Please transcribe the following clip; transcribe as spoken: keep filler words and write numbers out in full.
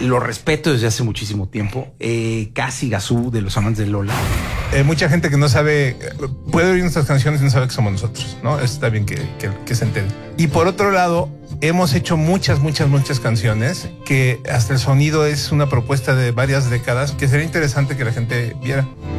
lo respeto desde hace muchísimo tiempo. Eh, Casi Gazú, de los amantes de Lola. Eh, mucha gente que no sabe, puede oír nuestras canciones y no sabe que somos nosotros, ¿no? Está bien que, que, que se entere. Y por otro lado, hemos hecho muchas, muchas, muchas canciones que hasta el sonido es una propuesta de varias décadas que sería interesante que la gente viera.